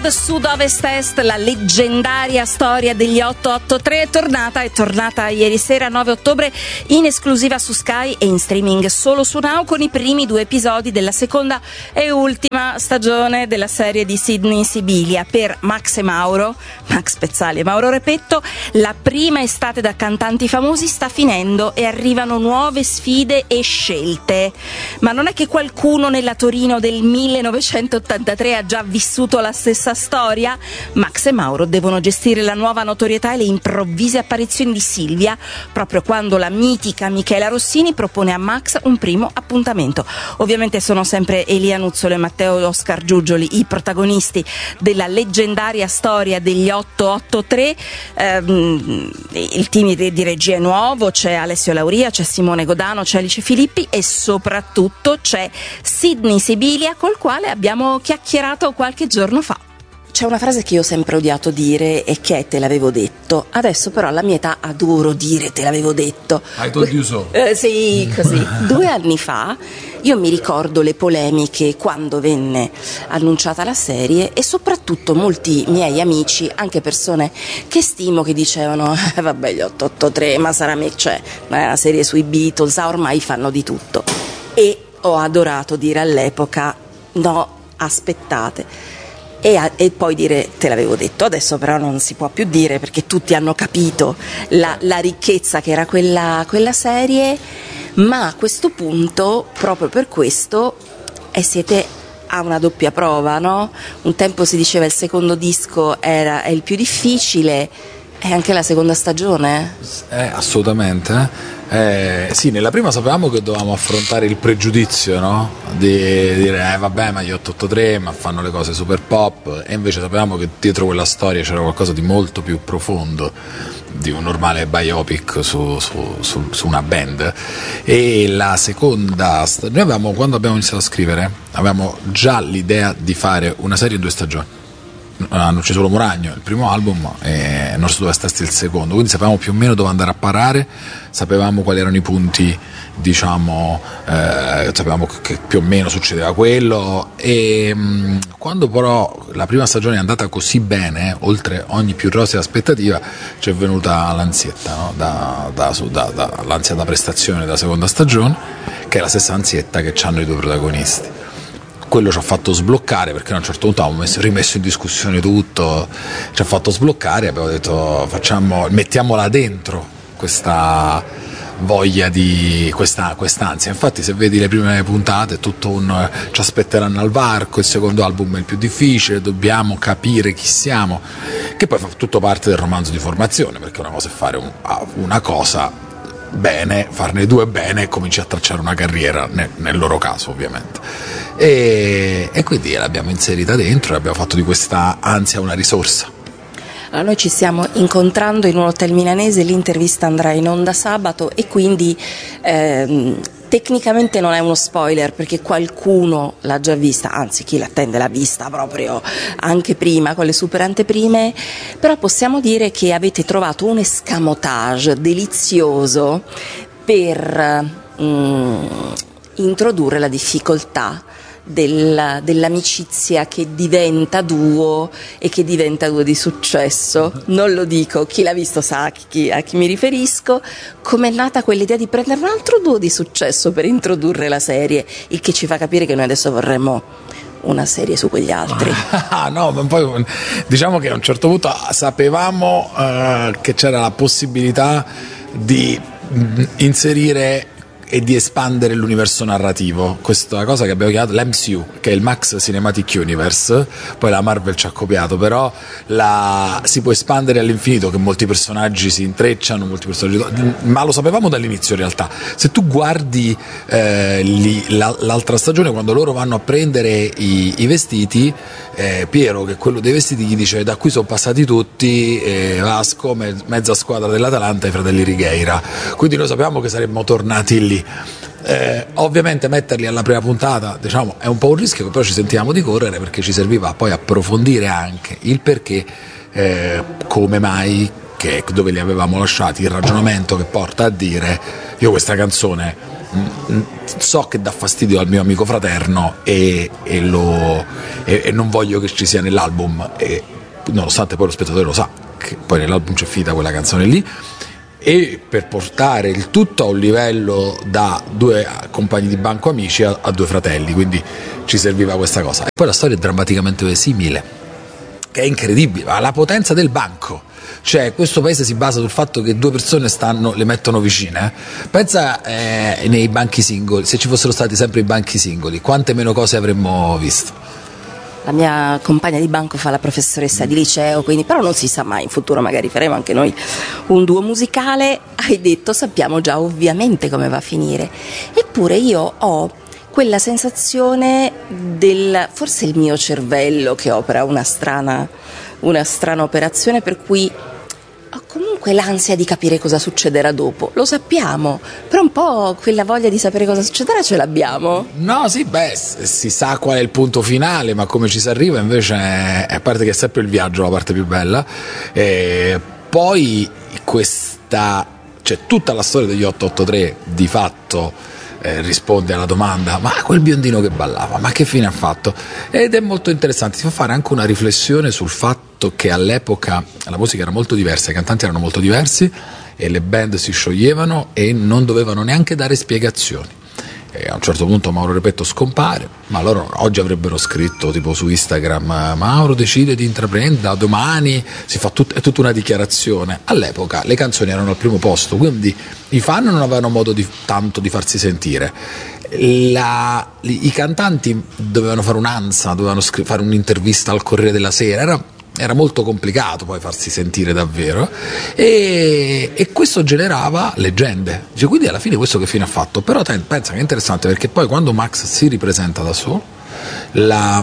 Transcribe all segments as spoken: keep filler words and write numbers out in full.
Nord, Sud, Ovest, Est, la leggendaria storia degli otto otto tre è tornata, è tornata ieri sera nove ottobre in esclusiva su Sky e in streaming solo su Now con i primi due episodi della seconda e ultima stagione della serie di Sydney Sibilia. Per Max e Mauro, Max Pezzali e Mauro Repetto, la prima estate da cantanti famosi sta finendo e arrivano nuove sfide e scelte. Ma non è che qualcuno nella Torino del millenovecentottantatré ha già vissuto la stessa storia? Max e Mauro devono gestire la nuova notorietà e le improvvise apparizioni di Silvia proprio quando la mitica Michela Rossini propone a Max un primo appuntamento. Ovviamente sono sempre Elia Nuzzolo e Matteo Oscar Giugioli i protagonisti della leggendaria storia degli otto otto tre. ehm, il team di regia è nuovo, c'è Alessio Lauria, c'è Simone Godano, c'è Alice Filippi e soprattutto c'è Sydney Sibilia, col quale abbiamo chiacchierato qualche giorno fa. C'è una frase che io ho sempre odiato dire e che è te l'avevo detto. Adesso però alla mia età adoro dire te l'avevo detto. I told you so. Eh, sì, così. Due anni fa io mi ricordo le polemiche quando venne annunciata la serie e soprattutto molti miei amici, anche persone che stimo, che dicevano eh, vabbè gli otto otto tre, ma sarà me, cioè, ma è una serie sui Beatles, ah, ormai fanno di tutto. E ho adorato dire all'epoca no, aspettate. E, a, e poi dire te l'avevo detto. Adesso però non si può più dire perché tutti hanno capito la, la ricchezza che era quella, quella serie, ma a questo punto proprio per questo eh, siete a una doppia prova, no? Un tempo si diceva il secondo disco era è il più difficile, e anche la seconda stagione? Eh, assolutamente. Eh, sì, nella prima sapevamo che dovevamo affrontare il pregiudizio, no? Di dire eh vabbè ma gli otto otto tre ma fanno le cose super pop, e invece sapevamo che dietro quella storia c'era qualcosa di molto più profondo di un normale biopic su, su, su, su una band. E la seconda st- noi avevamo, quando abbiamo iniziato a scrivere, avevamo già l'idea di fare una serie in due stagioni. Hanno ucciso solo Moragno il primo album e Nord Sud Ovest Est il secondo, quindi sapevamo più o meno dove andare a parare, sapevamo quali erano i punti, diciamo, eh, sapevamo che più o meno succedeva quello. E mh, quando però la prima stagione è andata così bene, oltre ogni più rosea aspettativa, ci è venuta l'ansietta, no? da, da, da, da, l'ansia da prestazione della seconda stagione, che è la stessa ansietta che hanno i due protagonisti. Quello ci ha fatto sbloccare, perché a un certo punto avevamo messo, rimesso in discussione tutto, ci ha fatto sbloccare e abbiamo detto facciamo, mettiamola dentro questa voglia di questa quest'ansia. Infatti se vedi le prime puntate tutto un ci aspetteranno al varco, il secondo album è il più difficile, dobbiamo capire chi siamo, che poi fa tutto parte del romanzo di formazione, perché una cosa è fare un, una cosa bene, farne due bene e cominci a tracciare una carriera, nel, nel loro caso ovviamente, e, e quindi l'abbiamo inserita dentro e abbiamo fatto di questa ansia una risorsa. Allora, noi ci stiamo incontrando in un hotel milanese, l'intervista andrà in onda sabato e quindi ehm, tecnicamente non è uno spoiler perché qualcuno l'ha già vista, anzi chi l'attende l'ha vista proprio anche prima con le super anteprime, però possiamo dire che avete trovato un escamotage delizioso per mm, introdurre la difficoltà Del, dell'amicizia che diventa duo e che diventa duo di successo. Non lo dico, chi l'ha visto sa a chi, a chi mi riferisco. Com'è nata quell'idea di prendere un altro duo di successo per introdurre la serie, il che ci fa capire che noi adesso vorremmo una serie su quegli altri. Ah, no, ma poi diciamo che a un certo punto sapevamo uh, che c'era la possibilità di inserire e di espandere l'universo narrativo, questa cosa che abbiamo chiamato l'M C U, che è il Max Cinematic Universe, poi la Marvel ci ha copiato, però la, si può espandere all'infinito, che molti personaggi si intrecciano, molti personaggi, ma lo sapevamo dall'inizio in realtà. Se tu guardi eh, li, la, l'altra stagione, quando loro vanno a prendere i, i vestiti, eh, Piero, che è quello dei vestiti, gli dice da qui sono passati tutti, eh, Vasco, me, mezza squadra dell'Atalanta e i fratelli Righeira, quindi noi sapevamo che saremmo tornati lì. Eh, ovviamente metterli alla prima puntata, diciamo, è un po' un rischio, che però ci sentivamo di correre, perché ci serviva poi approfondire anche il perché, eh, come mai, che dove li avevamo lasciati, il ragionamento che porta a dire io questa canzone so che dà fastidio al mio amico fraterno e, e, lo, e, e non voglio che ci sia nell'album, e, nonostante poi lo spettatore lo sa che poi nell'album c'è finita quella canzone lì, e per portare il tutto a un livello da due compagni di banco amici a, a due fratelli, quindi ci serviva questa cosa. E poi la storia è drammaticamente simile, che è incredibile, ha la potenza del banco. Cioè, questo paese si basa sul fatto che due persone stanno, le mettono vicine. Pensa eh, nei banchi singoli, se ci fossero stati sempre i banchi singoli, quante meno cose avremmo visto. La mia compagna di banco fa la professoressa di liceo, quindi però non si sa mai, in futuro magari faremo anche noi un duo musicale. Hai detto, sappiamo già ovviamente come va a finire. Eppure io ho quella sensazione del, forse il mio cervello che opera una strana, una strana operazione, per cui ho comunque l'ansia di capire cosa succederà dopo. Lo sappiamo, però un po' quella voglia di sapere cosa succederà ce l'abbiamo. No, sì, beh, si sa qual è il punto finale, ma come ci si arriva invece è, a parte che è sempre il viaggio la parte più bella. E poi questa, cioè tutta la storia degli otto otto tre di fatto eh, risponde alla domanda: ma quel biondino che ballava, ma che fine ha fatto? Ed è molto interessante, ti fa fare anche una riflessione sul fatto che all'epoca la musica era molto diversa, i cantanti erano molto diversi e le band si scioglievano e non dovevano neanche dare spiegazioni. E a un certo punto Mauro Repetto scompare, ma loro oggi avrebbero scritto tipo su Instagram: Mauro decide di intraprendere, da domani si fa tut- è tutta una dichiarazione. All'epoca le canzoni erano al primo posto, quindi i fan non avevano modo di, tanto di farsi sentire. La, i cantanti dovevano fare un'ansa, dovevano scri- fare un'intervista al Corriere della Sera, era Era molto complicato poi farsi sentire davvero, e, e questo generava leggende. Cioè, quindi alla fine questo che fine ha fatto? Però te, pensa che è interessante, perché poi quando Max si ripresenta da solo, la,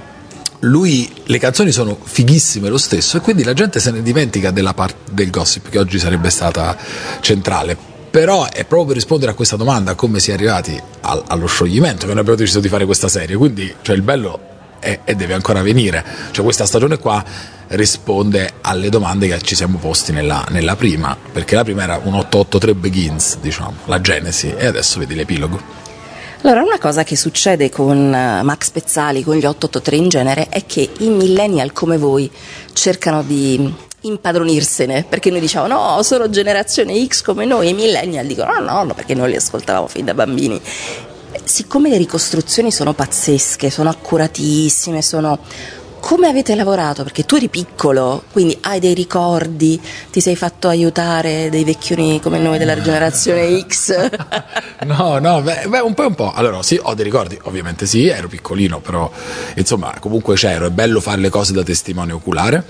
lui, le canzoni sono fighissime lo stesso, e quindi la gente se ne dimentica della parte del gossip che oggi sarebbe stata centrale. Però è proprio per rispondere a questa domanda, come si è arrivati al, allo scioglimento, che noi abbiamo deciso di fare questa serie. Quindi, cioè, il bello E, e deve ancora venire, cioè questa stagione qua risponde alle domande che ci siamo posti nella, nella prima, perché la prima era un otto otto tre Begins, diciamo, la genesi, e adesso vedi l'epilogo. Allora, una cosa che succede con Max Pezzali, con gli otto otto tre in genere, è che i millennial come voi cercano di impadronirsene, perché noi diciamo no, sono generazione X come noi, e i millennial dicono no, no, no, perché noi li ascoltavamo fin da bambini. Siccome le ricostruzioni sono pazzesche, sono accuratissime, sono... Come avete lavorato? Perché tu eri piccolo, quindi hai dei ricordi, ti sei fatto aiutare dei vecchioni come noi della generazione X? No, no, beh, beh, un po' un po'. Allora, sì, ho dei ricordi, ovviamente sì, ero piccolino, però insomma, comunque c'ero, è bello fare le cose da testimone oculare.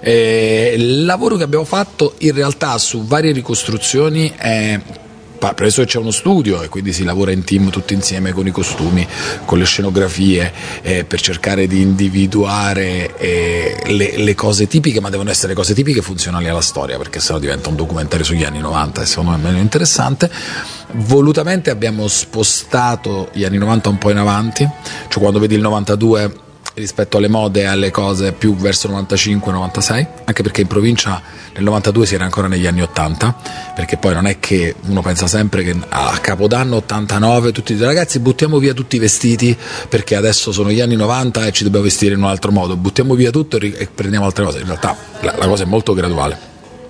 E il lavoro che abbiamo fatto in realtà su varie ricostruzioni è... Preso che c'è uno studio e quindi si lavora in team tutti insieme con i costumi, con le scenografie, eh, per cercare di individuare eh, le, le cose tipiche, ma devono essere cose tipiche funzionali alla storia, perché sennò diventa un documentario sugli anni novanta e secondo me è meno interessante. Volutamente abbiamo spostato gli anni novanta un po' in avanti, cioè quando vedi il novantadue rispetto alle mode e alle cose più verso novantacinque novantasei, anche perché in provincia nel novantadue si era ancora negli anni ottanta, perché poi non è che uno pensa sempre che a Capodanno ottantanove tutti dicono ragazzi buttiamo via tutti i vestiti perché adesso sono gli anni novanta e ci dobbiamo vestire in un altro modo, buttiamo via tutto e, ri- e prendiamo altre cose. In realtà la, la cosa è molto graduale.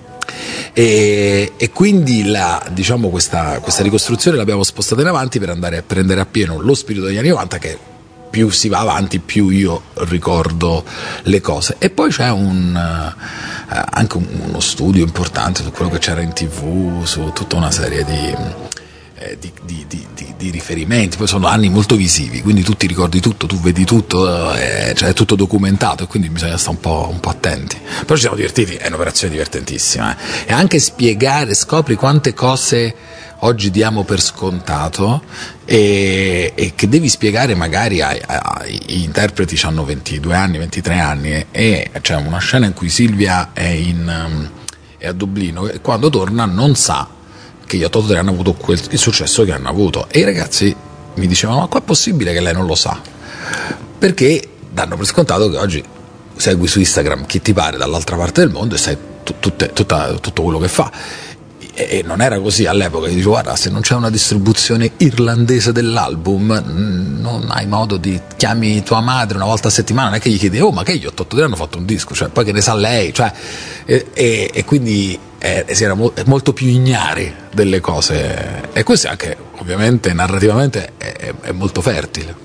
E, e quindi la, diciamo, questa, questa ricostruzione l'abbiamo spostata in avanti per andare a prendere appieno lo spirito degli anni novanta, che più si va avanti più io ricordo le cose. E poi c'è un eh, anche un, uno studio importante su quello che c'era in tv, su tutta una serie di, eh, di, di, di, di, di riferimenti. Poi sono anni molto visivi, quindi tu ti ricordi tutto, tu vedi tutto, eh, cioè è tutto documentato, e quindi bisogna stare un po', un po' attenti. Però ci siamo divertiti, è un'operazione divertentissima, eh. E anche spiegare, scopri quante cose oggi diamo per scontato e, e che devi spiegare magari ai, ai, ai interpreti che hanno ventidue anni, ventitré anni, e, e c'è una scena in cui Silvia è, in, um, è a Dublino e quando torna non sa che gli otto otto tre hanno avuto quel, il successo che hanno avuto, e i ragazzi mi dicevano ma qua è possibile che lei non lo sa, perché danno per scontato che oggi segui su Instagram chi ti pare dall'altra parte del mondo e sai t- tutte, tutta, tutto quello che fa. e non era così all'epoca. Io dicevo, guarda, se non c'è una distribuzione irlandese dell'album non hai modo di, chiami tua madre una volta a settimana, non è che gli chiedi, oh ma che gli otto otto tre hanno fatto un disco, cioè poi che ne sa lei, cioè, e, e, e quindi eh, si era mo- molto più ignari delle cose, e questo anche ovviamente narrativamente è, è molto fertile.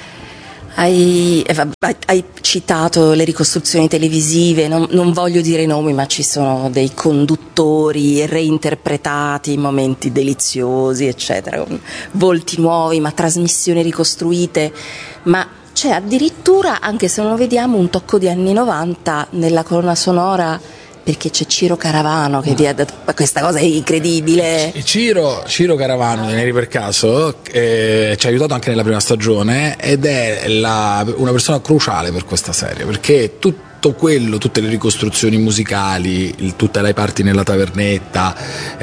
Hai, hai citato le ricostruzioni televisive, non, non voglio dire nomi, ma ci sono dei conduttori reinterpretati in momenti deliziosi, eccetera, con volti nuovi, ma trasmissioni ricostruite, ma c'è addirittura, anche se non lo vediamo, un tocco di anni novanta nella colonna sonora, perché c'è Ciro Caravano che dia, questa cosa è incredibile. Ciro, Ciro Caravano di Neri per caso eh, ci ha aiutato anche nella prima stagione ed è la, una persona cruciale per questa serie, perché tutto quello, tutte le ricostruzioni musicali, il, tutte le parti nella tavernetta,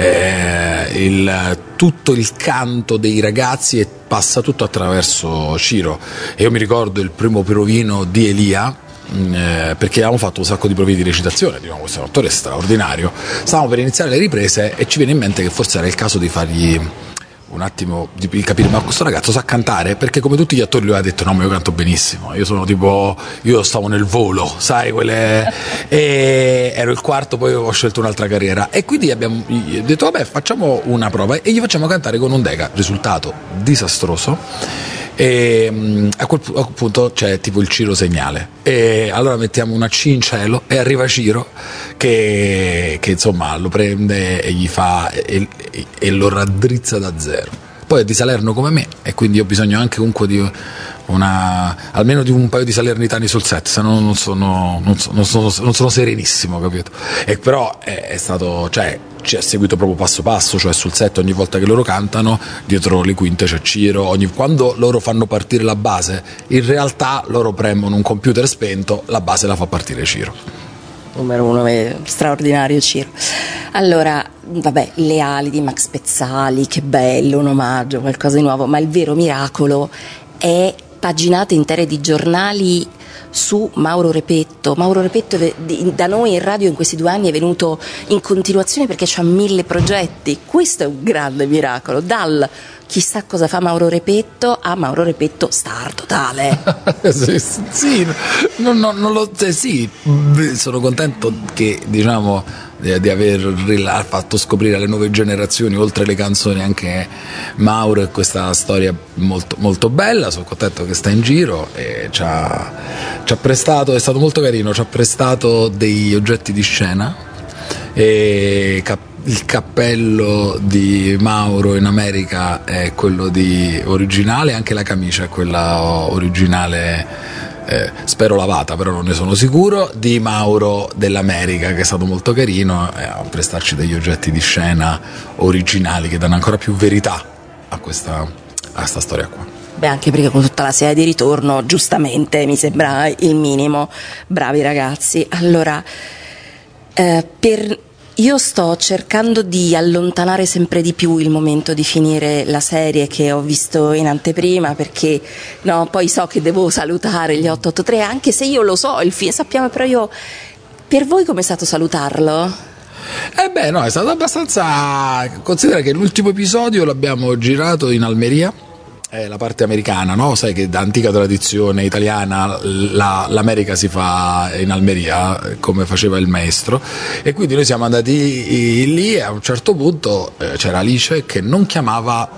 eh, il, tutto il canto dei ragazzi passa tutto attraverso Ciro. E io mi ricordo il primo provino di Elia, Eh, perché avevamo fatto un sacco di prove di recitazione, diciamo, questo è un attore straordinario. Stavamo per iniziare le riprese e ci viene in mente che forse era il caso di fargli un attimo di capire, ma questo ragazzo sa cantare? Perché come tutti gli attori lui ha detto no, ma io canto benissimo, io sono tipo, io stavo nel volo, sai, quelle, e ero il quarto, poi ho scelto un'altra carriera, e quindi abbiamo detto vabbè, facciamo una prova e gli facciamo cantare con un Deca. Risultato disastroso. E a quel punto c'è tipo il Ciro segnale, e allora mettiamo una C in cielo e arriva Ciro che, che insomma lo prende e gli fa e, e, e lo raddrizza da zero. Poi è di Salerno come me e quindi ho bisogno anche comunque di una, almeno di un paio di salernitani sul set, se no non sono, non sono, non sono, non sono serenissimo, capito? E però è, è stato, cioè ci ha seguito proprio passo passo, cioè sul set ogni volta che loro cantano dietro le quinte c'è Ciro, ogni, quando loro fanno partire la base in realtà loro premono un computer spento, la base la fa partire Ciro. Numero uno, è straordinario Ciro. Allora, vabbè, Le ali di Max Pezzali, che bello, un omaggio, qualcosa di nuovo, ma il vero miracolo è paginate intere di giornali su Mauro Repetto. Mauro Repetto da noi in radio in questi due anni è venuto in continuazione perché c'ha mille progetti. Questo è un grande miracolo, dal chissà cosa fa Mauro Repetto a Mauro Repetto star totale. sì, sì, no, no, non lo, sì, sono contento che diciamo di, di aver fatto scoprire alle nuove generazioni, oltre le canzoni, anche Mauro e questa storia molto, molto bella. Sono contento che sta in giro e ci ha, ci ha prestato, è stato molto carino, ci ha prestato degli oggetti di scena e cap- il cappello di Mauro in America è quello di originale, anche la camicia è quella originale, eh, spero lavata, però non ne sono sicuro, di Mauro dell'America, che è stato molto carino, eh, a prestarci degli oggetti di scena originali che danno ancora più verità a questa, a questa storia qua. Beh, anche perché con tutta la serie di ritorno, giustamente, mi sembra il minimo. Bravi ragazzi. Allora, eh, per io sto cercando di allontanare sempre di più il momento di finire la serie che ho visto in anteprima, perché no, poi so che devo salutare gli otto otto tre, anche se io lo so, il film, sappiamo, però io, per voi com'è stato salutarlo? Eh beh, no, è stato abbastanza. Considera che l'ultimo episodio l'abbiamo girato in Almeria. È la parte americana, no? Sai che da antica tradizione italiana la, l'America si fa in Almeria, come faceva il maestro, e quindi noi siamo andati lì e a un certo punto eh, c'era Alice che non chiamava,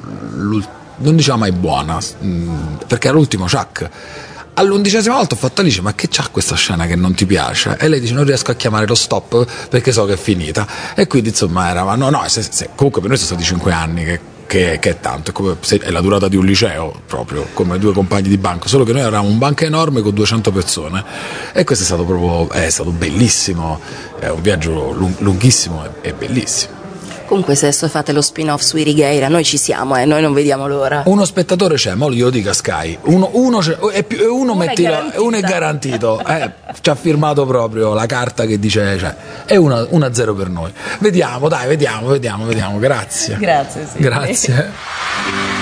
non diceva mai buona, perché era l'ultimo Chuck. All'undicesima volta ho fatto Alice, ma che c'ha questa scena che non ti piace? E lei dice non riesco a chiamare lo stop perché so che è finita. E quindi insomma era, no no, se, se, comunque per noi sono stati cinque anni che Che, che è tanto, è, come, è la durata di un liceo, proprio come due compagni di banco, solo che noi eravamo un banco enorme con duecento persone e questo è stato proprio, è stato bellissimo, è un viaggio lung, lunghissimo e bellissimo. Comunque se adesso fate lo spin-off su Irigheira, noi ci siamo, eh, noi non vediamo l'ora. Uno spettatore c'è, mo glielo dico a Sky, uno, uno, c'è, e più, uno, uno, metti, è uno è garantito, eh, ci ha firmato proprio la carta che dice, cioè, è uno a zero per noi. Vediamo, dai, vediamo, vediamo, vediamo, grazie. Grazie, sì. Grazie.